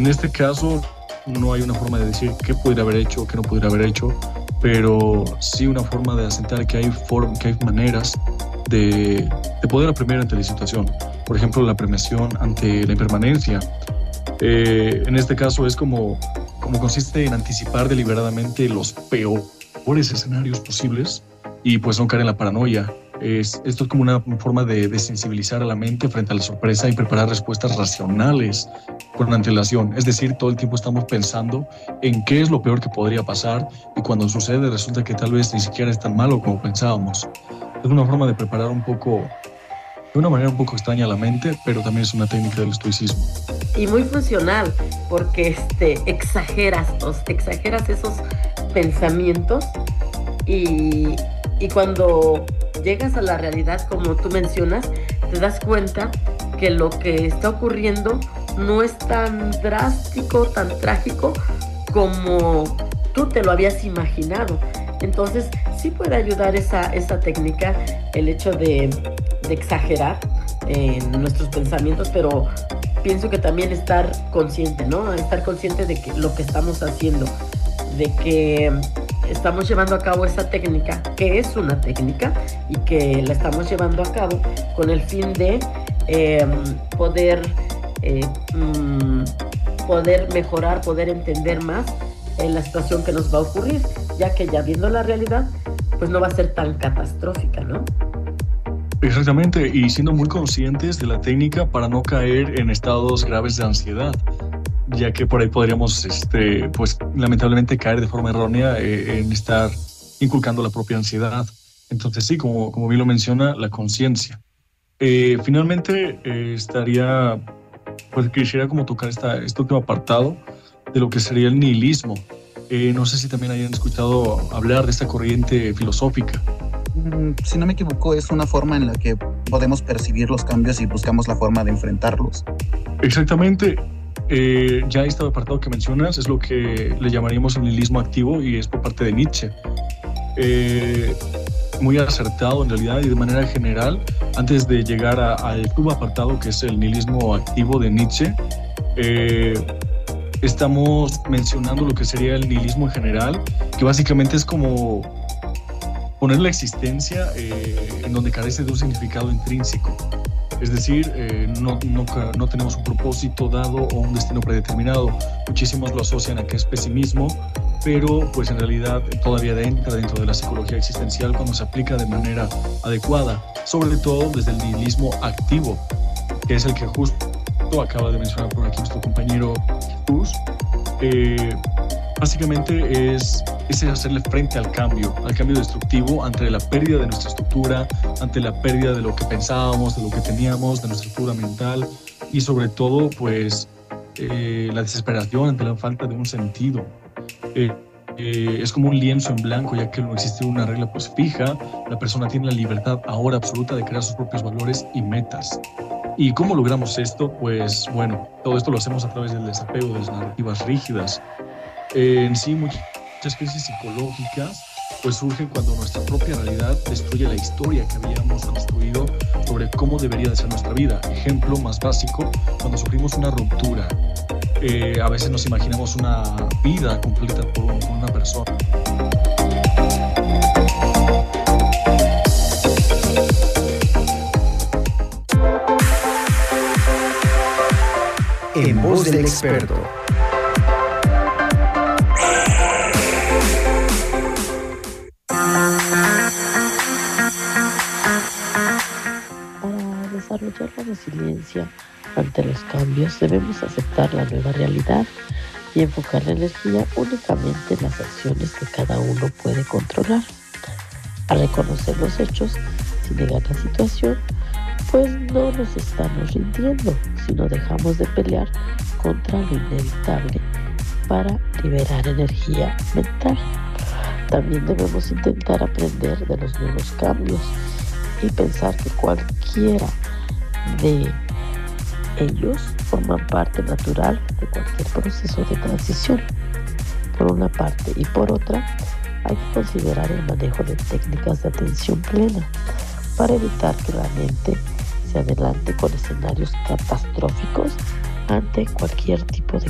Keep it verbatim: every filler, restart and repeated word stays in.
En este caso, no hay una forma de decir qué pudiera haber hecho, qué no pudiera haber hecho, pero sí una forma de asentar que hay, form, que hay maneras de, de poder apremiar ante la situación. Por ejemplo, la premiación ante la impermanencia. Eh, en este caso es como, como consiste en anticipar deliberadamente los peores escenarios posibles y pues no caer en la paranoia. Es, esto es como una forma de desensibilizar a la mente frente a la sorpresa y preparar respuestas racionales con antelación. Es decir, todo el tiempo estamos pensando en qué es lo peor que podría pasar y cuando sucede resulta que tal vez ni siquiera es tan malo como pensábamos. Es una forma de preparar un poco, de una manera un poco extraña a la mente, pero también es una técnica del estoicismo. Y muy funcional, porque este, exageras, o sea, exageras esos pensamientos y, y cuando llegas a la realidad, como tú mencionas, te das cuenta que lo que está ocurriendo no es tan drástico, tan trágico como tú te lo habías imaginado. Entonces, sí puede ayudar esa, esa técnica, el hecho de, de exagerar en nuestros pensamientos, pero pienso que también estar consciente, ¿no? Estar consciente de que lo que estamos haciendo, de que estamos llevando a cabo esa técnica, que es una técnica y que la estamos llevando a cabo con el fin de eh, poder, eh, mm, poder mejorar, poder entender más en la situación que nos va a ocurrir, ya que ya viendo la realidad, pues no va a ser tan catastrófica, ¿no? Exactamente, y siendo muy conscientes de la técnica para no caer en estados graves de ansiedad, ya que por ahí podríamos, este, pues lamentablemente caer de forma errónea eh, en estar inculcando la propia ansiedad. Entonces sí, como, como bien lo menciona, la conciencia. Eh, finalmente eh, estaría, pues quisiera como tocar esta, este último apartado de lo que sería el nihilismo. Eh, no sé si también hayan escuchado hablar de esta corriente filosófica. Si no me equivoco, es una forma en la que podemos percibir los cambios y buscamos la forma de enfrentarlos. Exactamente. Eh, ya este apartado que mencionas es lo que le llamaríamos el nihilismo activo y es por parte de Nietzsche. Eh, muy acertado en realidad y de manera general, antes de llegar al subapartado que es el nihilismo activo de Nietzsche, eh, estamos mencionando lo que sería el nihilismo en general, que básicamente es como poner la existencia eh, en donde carece de un significado intrínseco. Es decir, eh, no, no, no tenemos un propósito dado o un destino predeterminado. Muchísimos lo asocian a que es pesimismo, pero pues en realidad todavía entra dentro de la psicología existencial cuando se aplica de manera adecuada, sobre todo desde el nihilismo activo, que es el que justo acaba de mencionar por aquí nuestro compañero Jesús. Eh, básicamente es, es hacerle frente al cambio, al cambio destructivo ante la pérdida de nuestra estructura, ante la pérdida de lo que pensábamos, de lo que teníamos, de nuestra estructura mental y sobre todo pues eh, la desesperación ante la falta de un sentido. Eh, eh, es como un lienzo en blanco, ya que no existe una regla pues fija. La persona tiene la libertad ahora absoluta de crear sus propios valores y metas. ¿Y cómo logramos esto? Pues bueno, todo esto lo hacemos a través del desapego de las narrativas rígidas. Eh, en sí, muchas crisis psicológicas pues surgen cuando nuestra propia realidad destruye la historia que habíamos construido sobre cómo debería de ser nuestra vida. Ejemplo más básico, cuando sufrimos una ruptura. Eh, a veces nos imaginamos una vida completa por, un, por una persona. En voz del experto. Para desarrollar la resiliencia ante los cambios, debemos aceptar la nueva realidad y enfocar la energía únicamente en las acciones que cada uno puede controlar. Al reconocer los hechos, sin negar la situación, pues no nos estamos rindiendo, sino dejamos de pelear contra lo inevitable para liberar energía mental. También debemos intentar aprender de los nuevos cambios y pensar que cualquiera de ellos forman parte natural de cualquier proceso de transición. Por una parte y por otra, hay que considerar el manejo de técnicas de atención plena para evitar que la mente se adelante con escenarios catastróficos ante cualquier tipo de